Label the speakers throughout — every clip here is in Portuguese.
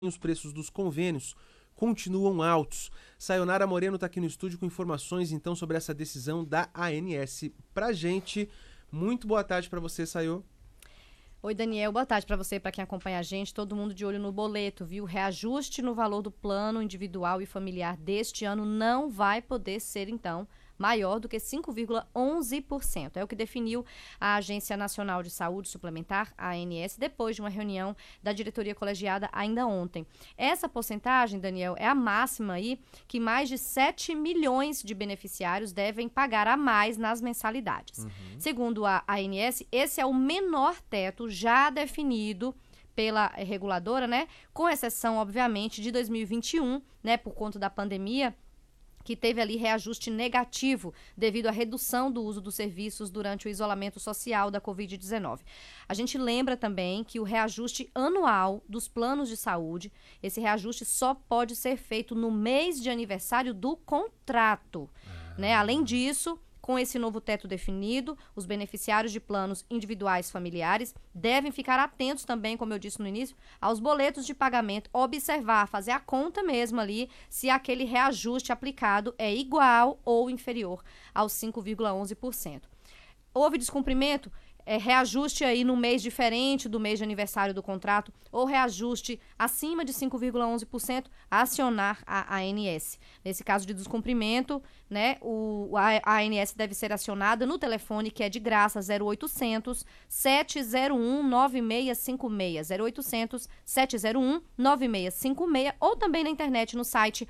Speaker 1: os preços dos convênios continuam altos. Sayonara Moreno está aqui no estúdio com informações então sobre essa decisão da ANS pra gente. Muito boa tarde para você, Sayo.
Speaker 2: Oi, Daniel. Boa tarde para você, para quem acompanha a gente. Todo mundo de olho no boleto, viu? Reajuste no valor do plano individual e familiar deste ano não vai poder ser, então, maior do que 5,11%. É o que definiu a Agência Nacional de Saúde Suplementar, a ANS, depois de uma reunião da diretoria colegiada ainda ontem. Essa porcentagem, Daniel, é a máxima aí que mais de 7 milhões de beneficiários devem pagar a mais nas mensalidades. Segundo a ANS, esse é o menor teto já definido pela reguladora, né? Com exceção, obviamente, de 2021, né? Por conta da pandemia, que teve ali reajuste negativo devido à redução do uso dos serviços durante o isolamento social da Covid-19. A gente lembra também que o reajuste anual dos planos de saúde, esse reajuste só pode ser feito no mês de aniversário do contrato, né? Além disso, com esse novo teto definido, os beneficiários de planos individuais familiares devem ficar atentos também, como eu disse no início, aos boletos de pagamento, observar, fazer a conta mesmo ali, se aquele reajuste aplicado é igual ou inferior aos 5,11%. Houve descumprimento? Reajuste aí no mês diferente do mês de aniversário do contrato ou reajuste acima de 5,11%, acionar a ANS. Nesse caso de descumprimento, né, a ANS deve ser acionada no telefone que é de graça, 0800 701 9656, 0800 701 9656, ou também na internet no site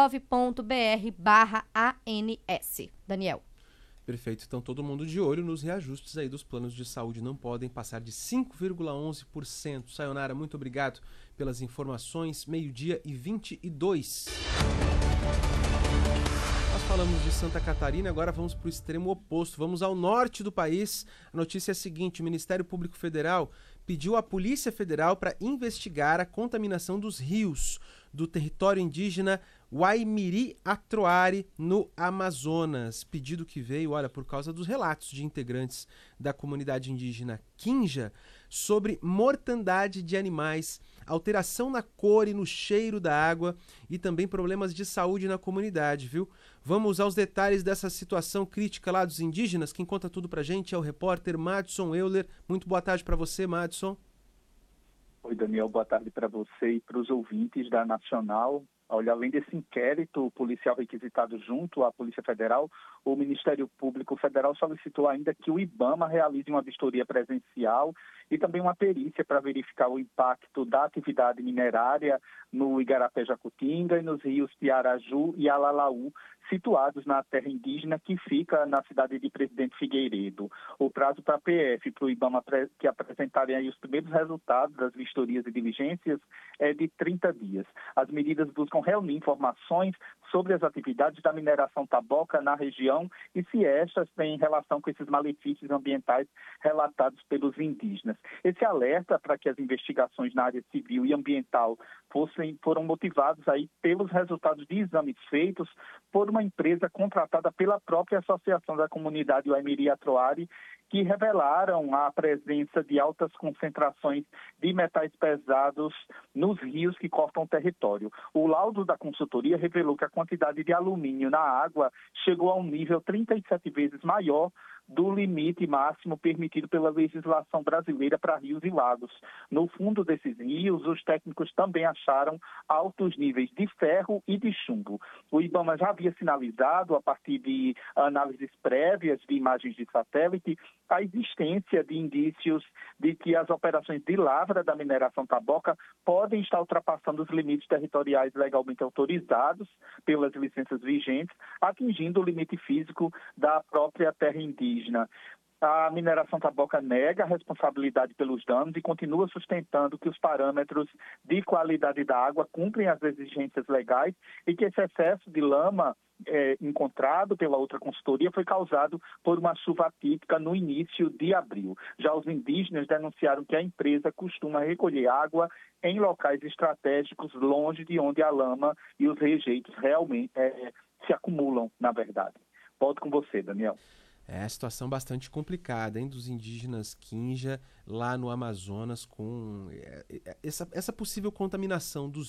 Speaker 2: gov.br/ANS. Daniel.
Speaker 1: Perfeito, então todo mundo de olho nos reajustes aí dos planos de saúde, não podem passar de 5,11%. Sayonara, muito obrigado pelas informações, 12:22. Nós falamos de Santa Catarina, agora vamos para o extremo oposto, vamos ao norte do país. A notícia é a seguinte: o Ministério Público Federal pediu à Polícia Federal para investigar a contaminação dos rios do território indígena Waimiri-Atroari, no Amazonas. Pedido que veio, por causa dos relatos de integrantes da comunidade indígena Kinja sobre mortandade de animais, alteração na cor e no cheiro da água e também problemas de saúde na comunidade, viu? Vamos aos detalhes dessa situação crítica lá dos indígenas. Quem conta tudo pra gente é o repórter Madson Euler. Muito boa tarde para você, Madson.
Speaker 3: Oi, Daniel, boa tarde para você e para os ouvintes da Nacional. Olha, além desse inquérito policial requisitado junto à Polícia Federal, o Ministério Público Federal solicitou ainda que o IBAMA realize uma vistoria presencial e também uma perícia para verificar o impacto da atividade minerária no Igarapé-Jacutinga e nos rios Piaraju e Alalaú, situados na terra indígena que fica na cidade de Presidente Figueiredo. O prazo para a PF, para o IBAMA que apresentarem aí os primeiros resultados das vistorias e diligências é de 30 dias. As medidas buscam reunir informações sobre as atividades da mineração taboca na região e se estas têm relação com esses malefícios ambientais relatados pelos indígenas. Esse alerta para que as investigações na área civil e ambiental foram motivados aí pelos resultados de exames feitos por uma empresa contratada pela própria Associação da Comunidade Waimiri-Atroari, que revelaram a presença de altas concentrações de metais pesados nos rios que cortam o território. O laudo da consultoria revelou que a quantidade de alumínio na água chegou a um nível 37 vezes maior do limite máximo permitido pela legislação brasileira para rios e lagos. No fundo desses rios, os técnicos também acharam altos níveis de ferro e de chumbo. O IBAMA já havia sinalizado, a partir de análises prévias de imagens de satélite, a existência de indícios de que as operações de lavra da mineração taboca podem estar ultrapassando os limites territoriais legalmente autorizados pelas licenças vigentes, atingindo o limite físico da própria terra indígena. A mineração taboca nega a responsabilidade pelos danos e continua sustentando que os parâmetros de qualidade da água cumprem as exigências legais e que esse excesso de lama encontrado pela outra consultoria foi causado por uma chuva atípica no início de abril. Já os indígenas denunciaram que a empresa costuma recolher água em locais estratégicos longe de onde a lama e os rejeitos realmente se acumulam, na verdade. Volto com você, Daniel.
Speaker 1: É a situação bastante complicada, hein, dos indígenas Kinja lá no Amazonas com essa possível contaminação dos